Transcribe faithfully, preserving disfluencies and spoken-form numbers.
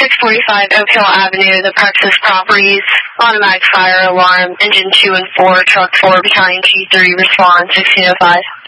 six forty-five Oak Hill Avenue, the Praxis Properties, automatic fire alarm, engine two and four, truck four, battalion G three, respond, sixteen oh five.